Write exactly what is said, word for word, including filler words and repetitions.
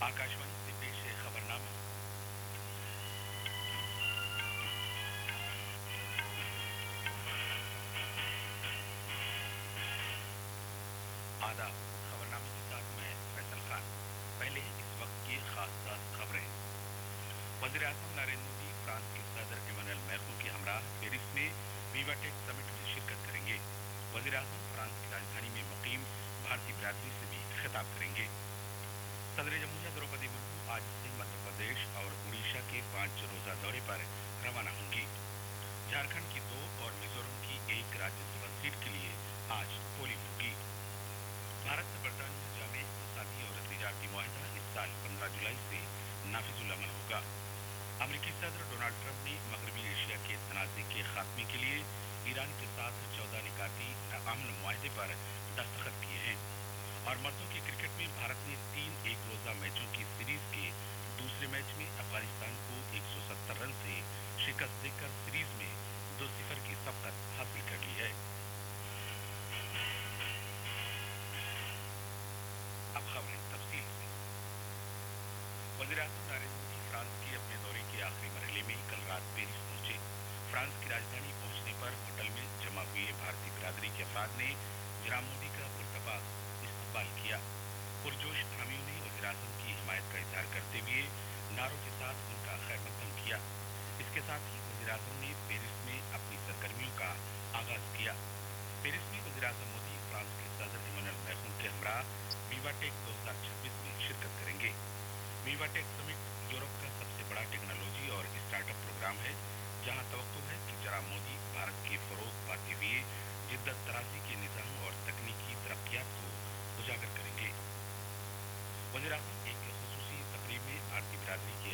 आकाशवाणी से पेश है खबरनामा। आदाब। खबरनामे के साथ मैं फैसल खान। पहले इस वक्त की खास खास खबरें। वज़ीर आज़म नरेंद्र मोदी फ्रांस के सदर इमैनुअल मैक्रों के हमरा पेरिस में वीवाटेक समिट में शिरकत करेंगे। वज़ीर आज़म फ्रांस की राजधानी में मुकीम भारतीय बिरादरी से भी खिताब करेंगे। सदर जमहूरिया द्रौपदी मुर्मू आज से मध्य प्रदेश और उड़ीसा के पांच रोजा दौरे पर रवाना होंगी। झारखंड की दो और मिजोरम की एक राज्यसभा सीट के लिए आज पोलिंग होगी। भारत से बरतानिया जामे इकतसादी और तिजारती मुआहदा इस साल पंद्रह जुलाई से नाफिजुल अमल होगा। अमरीकी सदर डोनाल्ड ट्रंप ने मगरबी एशिया के तनाज़े के खात्मे के लिए ईरान के साथ चौदह निकाती अमन मुआहदे पर दस्तखत किए हैं। और मर्दों की क्रिकेट में भारत ने तीन एक रोजा मैचों की सीरीज के दूसरे मैच में अफगानिस्तान को एक सौ सत्तर रन से शिकस्त देकर सीरीज में दो सिफर की सबकत हासिल कर ली है। अब खबरें तफसील से। वज़ीर आज़म नरेंद्र मोदी फ्रांस के अपने दौरे के आखिरी मरहले में कल रात पेरिस पहुंचे। फ्रांस की राजधानी पहुंचने पर होटल में जमा हुए भारतीय बिरादरी के अफराद ने जनाब मोदी का पुरतपाक इस्तकबाल किया। पुरजोश हामियों ने वज़ीर आज़म की हिमायत का इजहार करते हुए नारों के साथ उनका खैर मकदम किया। इसके साथ ही वज़ीर आज़म ने पेरिस में अपनी सरगर्मियों का आगाज किया। पेरिस में वज़ीर आज़म मोदी फ्रांस के सदर इमैनुअल मैक्रों के हमरा वीवाटेक दो हजार छब्बीस में शिरकत करेंगे। वीवाटेक समिट यूरोप का सबसे बड़ा टेक्नोलॉजी और स्टार्टअप प्रोग्राम है, जहां तवक्को है कि जनाब मोदी भारत के फरोग पाते हुए जिद्दत तराजी के निज़ाम और तकनीकी तरक्कियात को उजागर करेंगे। वज़ीर आज़म एक खुसूसी तकरीब में भारतीय बिरादरी के